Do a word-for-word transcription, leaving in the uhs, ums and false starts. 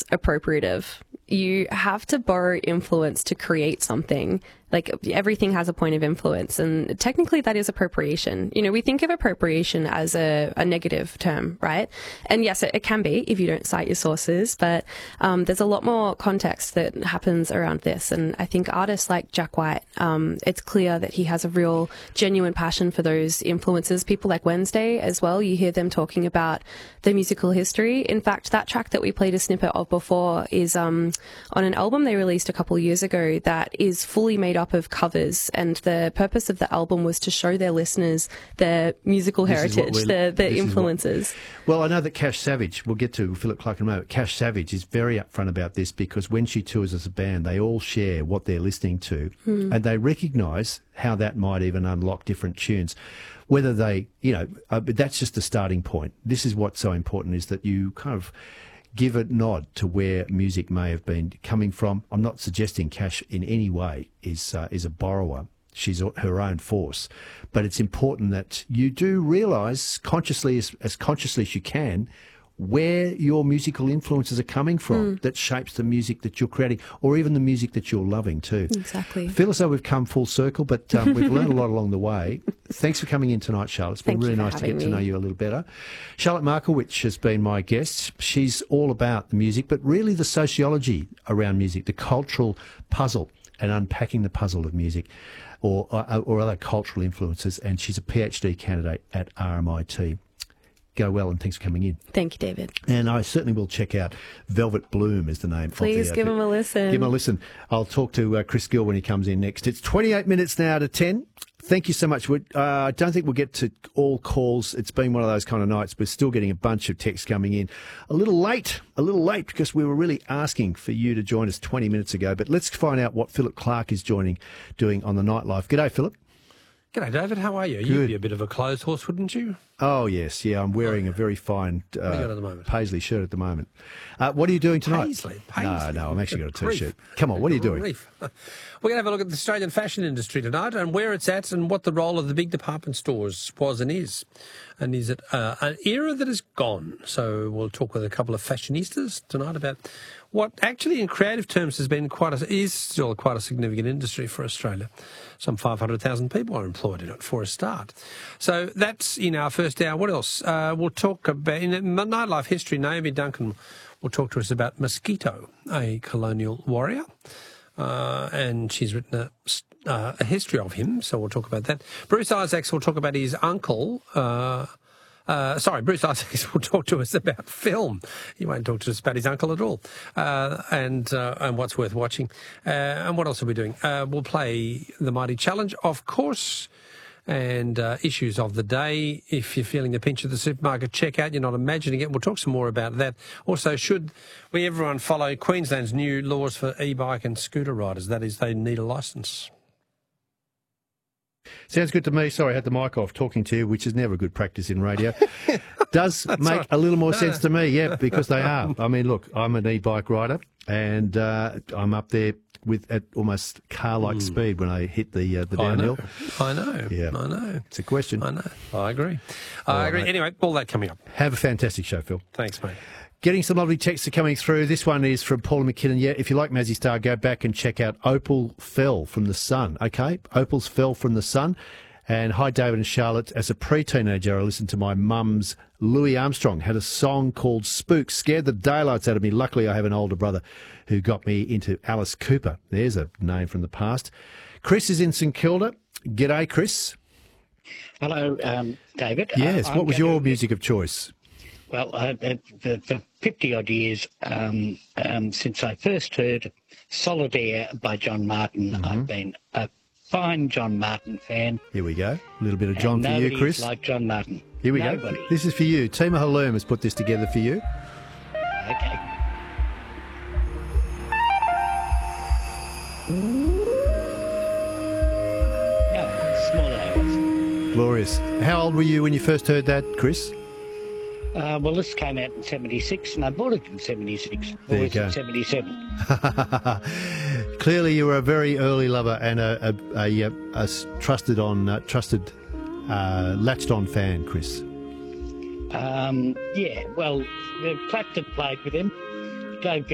is appropriative. You have to borrow influence to create something. Like, everything has a point of influence, and technically that is appropriation. You know, we think of appropriation as a, a negative term, right? And yes, it, it can be if you don't cite your sources, but um, there's a lot more context that happens around this. And I think artists like Jack White, um, it's clear that he has a real genuine passion for those influences. People like Wednesday as well, you hear them talking about the musical history. In fact, that track that we played a snippet of before is um, on an album they released a couple of years ago that is fully made up of covers, and the purpose of the album was to show their listeners their musical heritage, their, their influences. What, well, I know that Cash Savage, we'll get to Philip Clark in a moment, Cash Savage is very upfront about this, because when she tours as a band, they all share what they're listening to, hmm. and they recognise how that might even unlock different tunes. Whether they, you know, uh, but that's just the starting point. This is what's so important, is that you kind of give a nod to where music may have been coming from. I'm not suggesting Cash in any way is uh, is a borrower. She's her own force. But it's important that you do realise, consciously as, as consciously as you can, where your musical influences are coming from, mm. that shapes the music that you're creating, or even the music that you're loving too. Exactly. I feel as though we've come full circle, but um, we've learned a lot along the way. Thanks for coming in tonight, Charlotte. It's been Thank really nice to get me. to know you a little better. Charlotte Markowitz has been my guest. She's all about the music, but really the sociology around music, the cultural puzzle, and unpacking the puzzle of music, or, or, or other cultural influences, and she's a PhD candidate at R M I T. Go well, and thanks for coming in. Thank you, David. And I certainly will check out Velvet Bloom is the name. Please the, give him a listen. Give him a listen. I'll talk to uh, Chris Gill when he comes in next. It's twenty-eight minutes now to ten. Thank you so much. Uh, I don't think we'll get to all calls. It's been one of those kind of nights. We're still getting a bunch of texts coming in. A little late, a little late, because we were really asking for you to join us twenty minutes ago. But let's find out what Philip Clark is joining, doing on the Nightlife. G'day, Philip. G'day, David. How are you? Good. You'd be a bit of a clothes horse, wouldn't you? Oh, yes. Yeah, I'm wearing oh, yeah. a very fine uh, what are you got at the moment? Paisley shirt at the moment. Uh, what are you doing tonight? Paisley? Paisley? No, no, I'm actually got a Grief. T-shirt. Come on, what are you doing? Grief. We're going to have a look at the Australian fashion industry tonight, and where it's at, and what the role of the big department stores was and is. And is it uh, an era that is gone? So we'll talk with a couple of fashionistas tonight about what actually in creative terms has been quite a, is still quite a significant industry for Australia. Some five hundred thousand people are employed in it for a start. So that's in our first hour. What else? Uh, we'll talk about, in Nightlife history, Naomi Duncan will talk to us about Mosquito, a colonial warrior. Uh, and she's written a, uh, a history of him, so we'll talk about that. Bruce Isaacs will talk about his uncle. Uh, uh, sorry, Bruce Isaacs will talk to us about film. He won't talk to us about his uncle at all, uh, and uh, and what's worth watching. Uh, and what else are we doing? Uh, we'll play the Mighty Challenge, of course, and uh, issues of the day. If you're feeling the pinch of the supermarket checkout, you're not imagining it. We'll talk some more about that. Also, should we everyone follow Queensland's new laws for e-bike and scooter riders? That is, they need a licence. Sounds good to me. Sorry, I had the mic off talking to you, which is never good practice in radio. Does make right. a little more no, sense no. to me, yeah, because they are. I mean, look, I'm an e-bike rider, and uh, I'm up there with at almost car-like mm. speed when I hit the uh, the downhill. I know. I know. Yeah. I know. It's a question. I know. I agree. All I right, agree. mate. Anyway, all that coming up. Have a fantastic show, Phil. Thanks, mate. Getting some lovely texts are coming through. This one is from Paula McKinnon. Yeah, if you like Mazzy Star, go back and check out Opal Fell from the Sun, okay? Opal's Fell from the Sun. And hi, David and Charlotte. As a pre-teenager, I listened to my mum's Louis Armstrong, had a song called Spook, scared the daylights out of me. Luckily, I have an older brother who got me into Alice Cooper. There's a name from the past. Chris is in St Kilda. G'day, Chris. Hello, um, David. Yes, uh, what was going your to, music of choice? Well, uh, for, for fifty-odd years, um, um, since I first heard Solitaire by John Martin, mm-hmm. I've been a fine John Martin fan. Here we go. A little bit of John and for you, Chris. like John Martin. Here we Nobody. go. This is for you. Tima Halloum has put this together for you. Okay. Oh, small hours. Glorious. How old were you when you first heard that, Chris? Uh, well, this came out in seventy-six, and I bought it in seventy-six. There you or go. in seventy-seven. Clearly, you were a very early lover and a, a, a, a trusted on, uh, trusted, uh, latched-on fan, Chris. Um, yeah, well, Clapton played with him. Dave